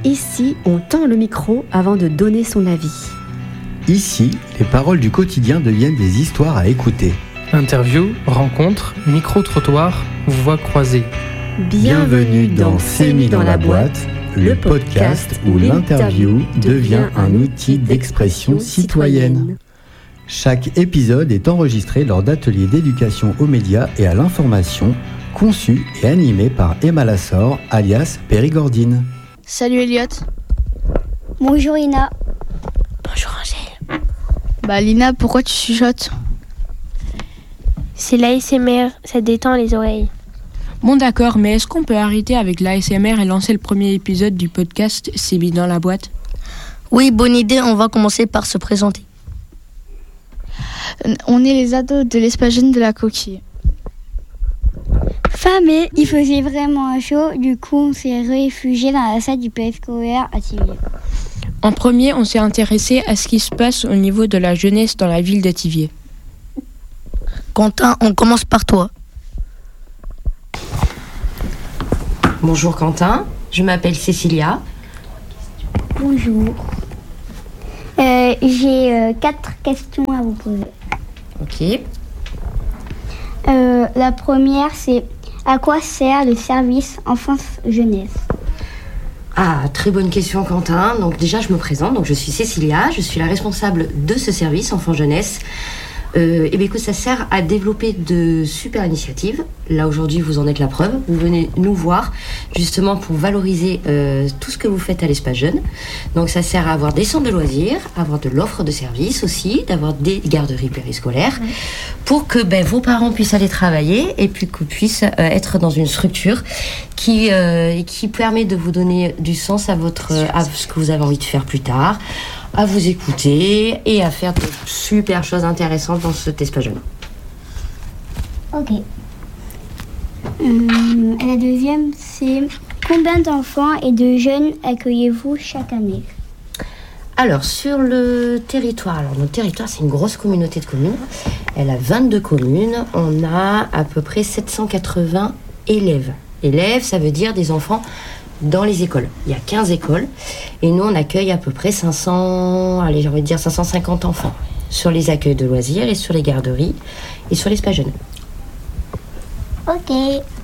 Ici, on tend le micro avant de donner son avis. Ici, les paroles du quotidien deviennent des histoires à écouter. Interview, rencontres, micro-trottoir, voix croisées. Bienvenue dans C'est mis dans la boîte, le podcast où l'interview devient un outil d'expression citoyenne. Chaque épisode est enregistré lors d'ateliers d'éducation aux médias et à l'information, conçus et animés par Emma Lassor, alias Périgordine. Salut Elliot. Bonjour Ina. Bonjour Angèle. Lina, pourquoi tu chuchotes? C'est l'ASMR, ça détend les oreilles. Bon d'accord, mais est-ce qu'on peut arrêter avec l'ASMR et lancer le premier épisode du podcast C'est mis dans la boîte? Oui, bonne idée, on va commencer par se présenter. On est les ados de l'espace jeune de la Coquille. Mais il faisait vraiment chaud, du coup on s'est réfugié dans la salle du PSCOR à Thiviers. En premier, on s'est intéressé à ce qui se passe au niveau de la jeunesse dans la ville de Thiviers. Quentin, on commence par toi. Bonjour Quentin, je m'appelle Cécilia. Bonjour. J'ai 4 questions à vous poser. Ok. La première, c'est à quoi sert le service enfance-jeunesse? Ah, très bonne question Quentin. Donc déjà, je me présente. Donc je suis Cécilia, je suis la responsable de ce service enfant-jeunesse. Écoute, ça sert à développer de super initiatives. Là aujourd'hui, vous en êtes la preuve. Vous venez nous voir justement pour valoriser tout ce que vous faites à l'espace jeune. Donc ça sert à avoir des centres de loisirs, à avoir de l'offre de services aussi, d'avoir des garderies périscolaires, pour que vos parents puissent aller travailler et puis qu'on puisse être dans une structure qui permet de vous donner du sens à ce que vous avez envie de faire plus tard, à vous écouter et à faire de super choses intéressantes dans cet espace jeune. Ok. La deuxième, c'est combien d'enfants et de jeunes accueillez-vous chaque année? Alors, sur le territoire, notre territoire, c'est une grosse communauté de communes. Elle a 22 communes. On a à peu près 780 élèves. Élèves, ça veut dire des enfants dans les écoles. Il y a 15 écoles et nous on accueille à peu près 550 enfants sur les accueils de loisirs et sur les garderies et sur l'espace jeune. Ok.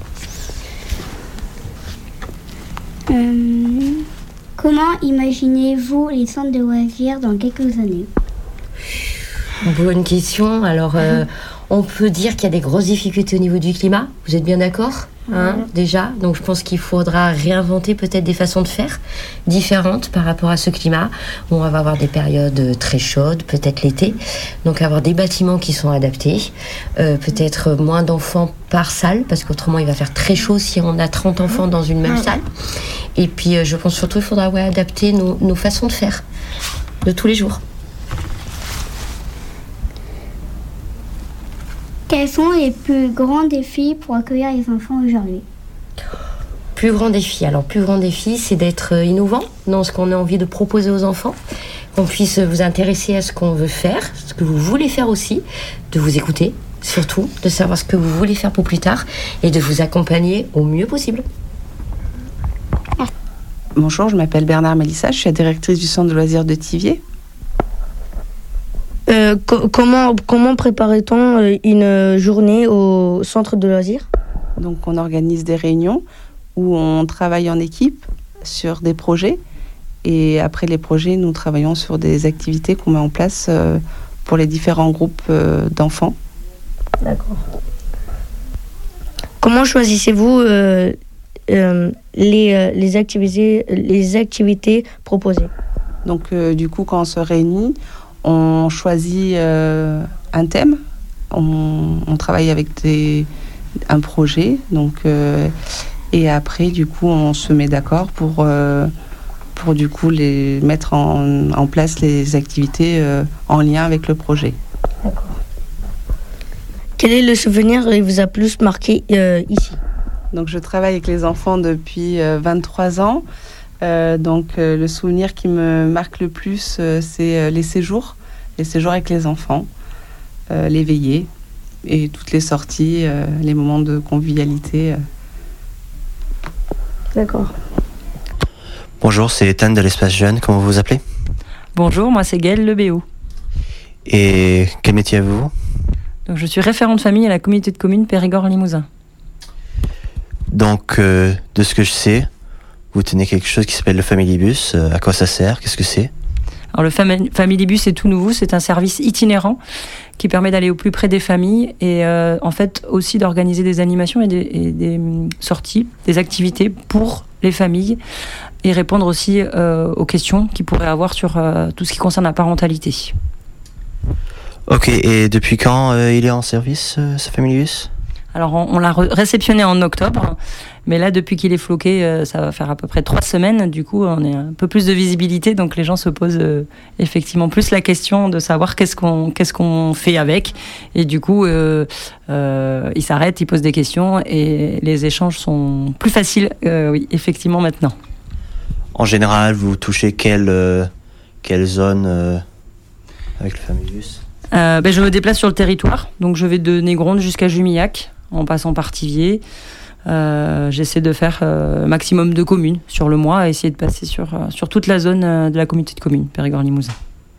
Comment imaginez-vous les centres de loisirs dans quelques années? Bonne question. Alors on peut dire qu'il y a des grosses difficultés au niveau du climat. Vous êtes bien d'accord? Déjà, donc je pense qu'il faudra réinventer peut-être des façons de faire différentes par rapport à ce climat. On va avoir des périodes très chaudes, peut-être l'été, donc avoir des bâtiments qui sont adaptés, peut-être moins d'enfants par salle, parce qu'autrement il va faire très chaud si on a 30 enfants dans une même salle. Et puis je pense surtout qu'il faudra adapter nos façons de faire de tous les jours. Quels sont les plus grands défis pour accueillir les enfants aujourd'hui? Plus grand défi, c'est d'être innovant dans ce qu'on a envie de proposer aux enfants, qu'on puisse vous intéresser à ce qu'on veut faire, ce que vous voulez faire aussi, de vous écouter, surtout, de savoir ce que vous voulez faire pour plus tard et de vous accompagner au mieux possible. Bonjour, je m'appelle Bernard Mélissa, je suis la directrice du centre de loisirs de Thiviers. Comment préparait-on une journée au centre de loisirs? Donc on organise des réunions où on travaille en équipe sur des projets et après les projets, nous travaillons sur des activités qu'on met en place pour les différents groupes d'enfants. D'accord. Comment choisissez-vous les activités proposées? Donc du coup, quand on se réunit, on choisit un thème, on travaille avec un projet, donc, et après du coup on se met d'accord pour du coup les mettre en place les activités en lien avec le projet. D'accord. Quel est le souvenir qui vous a plus marqué ici? Donc je travaille avec les enfants depuis 23 ans. Le souvenir qui me marque le plus, c'est les séjours avec les enfants, les veillées et toutes les sorties, les moments de convivialité. D'accord. Bonjour, c'est Ethan de l'Espace Jeune, comment vous vous appelez? Bonjour, moi c'est Gaëlle Lebéo. Et quel métier avez-vous? Donc, je suis référente famille à la communauté de communes Périgord-Limousin. Donc, de ce que je sais, vous tenez quelque chose qui s'appelle le Familybus. À quoi ça sert? Qu'est-ce que c'est? Alors le Familybus est tout nouveau, c'est un service itinérant qui permet d'aller au plus près des familles et en fait aussi d'organiser des animations et des sorties, des activités pour les familles et répondre aussi aux questions qu'ils pourraient avoir sur tout ce qui concerne la parentalité. Ok, et depuis quand il est en service, ce Familybus? Alors on l'a réceptionné en octobre, mais là depuis qu'il est floqué, ça va faire à peu près 3 semaines. Du coup, on a un peu plus de visibilité, donc les gens se posent effectivement plus la question de savoir qu'est-ce qu'on fait avec. Et du coup, ils s'arrêtent, ils posent des questions et les échanges sont plus faciles, oui, effectivement maintenant. En général, vous touchez quelle zone avec le Familybus? Je me déplace sur le territoire, donc je vais de Négronde jusqu'à Jumillac, en passant par Thiviers. J'essaie de faire maximum de communes sur le mois, et essayer de passer sur toute la zone de la communauté de communes Périgord-Limousin.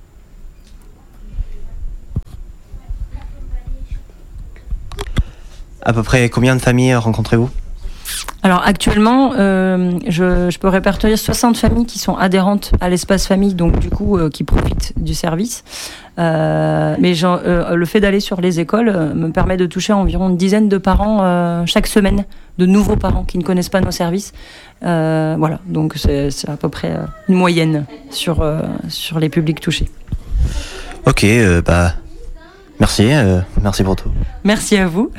À peu près combien de familles rencontrez-vous? Alors actuellement, je peux répertorier 60 familles qui sont adhérentes à l'espace famille, donc du coup qui profitent du service. Mais le fait d'aller sur les écoles me permet de toucher environ une dizaine de parents chaque semaine, de nouveaux parents qui ne connaissent pas nos services. Voilà, donc c'est à peu près une moyenne sur les publics touchés. Ok, merci pour tout. Merci à vous.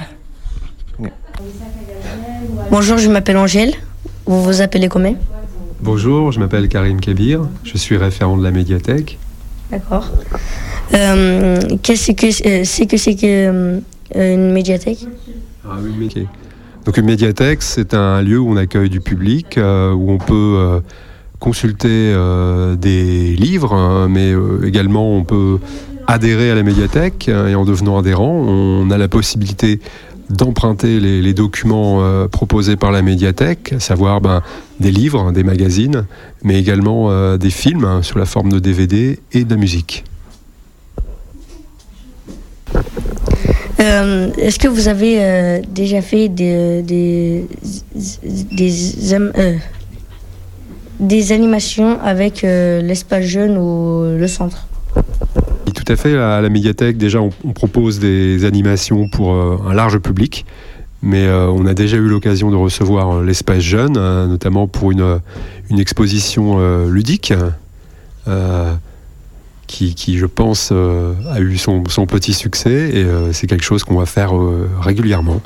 Bonjour, je m'appelle Angèle. Vous vous appelez comment? Bonjour, je m'appelle Karim Kabir. Je suis référent de la médiathèque. D'accord. Qu'est-ce que c'est une médiathèque? Okay. Donc une médiathèque, c'est un lieu où on accueille du public, où on peut consulter des livres, mais également on peut adhérer à la médiathèque. Et en devenant adhérent, on a la possibilité d'emprunter les documents proposés par la médiathèque, à savoir des livres, des magazines, mais également des films sous la forme de DVD et de la musique. Est-ce que vous avez déjà fait des animations avec l'espace jeune ou le centre? Tout à fait, à la médiathèque, déjà on propose des animations pour un large public, mais on a déjà eu l'occasion de recevoir l'espace jeune, notamment pour une exposition ludique qui, je pense, a eu son petit succès, et c'est quelque chose qu'on va faire régulièrement.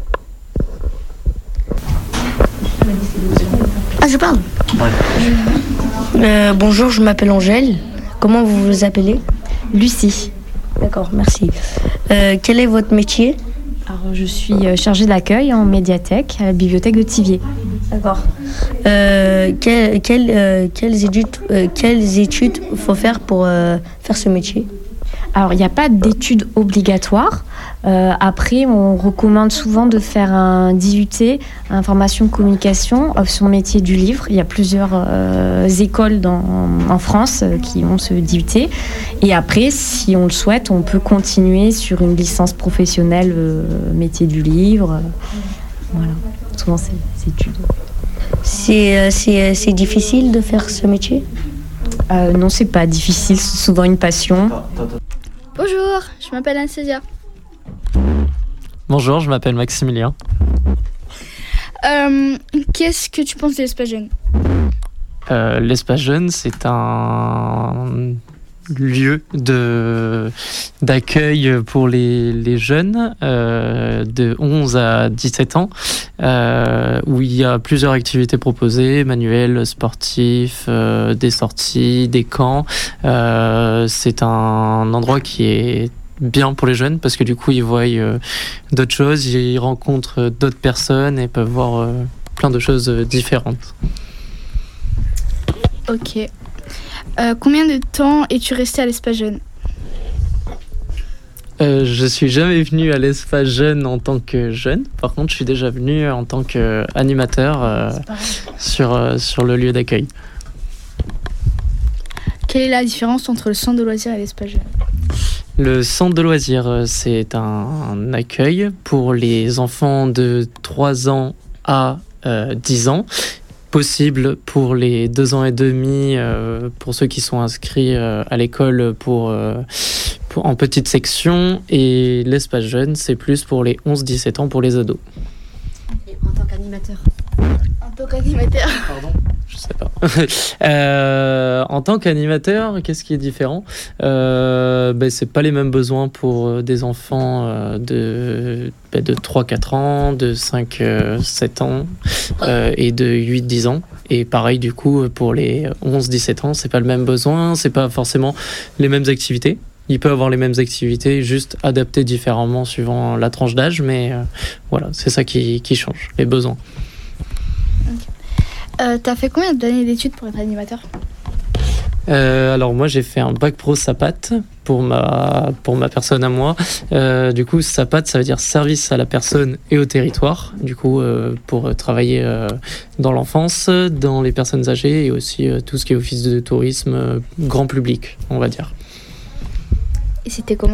Ah, je parle. Bonjour, je m'appelle Angèle. Comment vous vous appelez? Lucie. D'accord, merci. Quel est votre métier? Alors, je suis chargée d'accueil en médiathèque à la bibliothèque de Thiviers. D'accord. Quelles études faut faire pour faire ce métier? Alors, il n'y a pas d'études obligatoires. Après, on recommande souvent de faire un DUT, information communication, option métier du livre. Il y a plusieurs écoles en France qui ont ce DUT. Et après, si on le souhaite, on peut continuer sur une licence professionnelle métier du livre. Voilà, souvent c'est études. C'est difficile de faire ce métier? Non, c'est pas difficile, c'est souvent une passion. Bonjour, je m'appelle Anne-Césia. Bonjour, je m'appelle Maximilien. Qu'est-ce que tu penses de l'espace jeune? L'espace jeune, c'est un lieu d'accueil pour les jeunes de 11 à 17 ans, où il y a plusieurs activités proposées, manuels, sportifs, des sorties, des camps. C'est un endroit qui est bien pour les jeunes parce que du coup ils voient d'autres choses, ils rencontrent d'autres personnes et peuvent voir plein de choses différentes. Ok. Combien de temps es-tu resté à l'espace jeune? Je suis jamais venu à l'espace jeune en tant que jeune. Par contre, je suis déjà venu en tant qu'animateur sur le lieu d'accueil. Quelle est la différence entre le centre de loisirs et l'espace jeune ? Le centre de loisirs, c'est un accueil pour les enfants de 3 ans à 10 ans. Possible pour les 2 ans et demi, pour ceux qui sont inscrits à l'école en petite section. Et l'espace jeune, c'est plus pour les 11-17 ans, pour les ados. Et en tant qu'animateur. Pardon, je sais pas. En tant qu'animateur, qu'est-ce qui est différent ? C'est pas les mêmes besoins pour des enfants de 3-4 ans, de 5-7 ans et de 8-10 ans. Et pareil, du coup, pour les 11-17 ans, c'est pas le même besoin, c'est pas forcément les mêmes activités. Il peut avoir les mêmes activités, juste adaptées différemment suivant la tranche d'âge, mais voilà, c'est ça qui change, les besoins. T'as fait combien d'années d'études pour être animateur ? Alors moi j'ai fait un bac pro SAPAT pour ma personne à moi. Du coup SAPAT ça veut dire service à la personne et au territoire. Du coup pour travailler dans l'enfance, dans les personnes âgées et aussi tout ce qui est office de tourisme grand public on va dire. Et c'était comment ?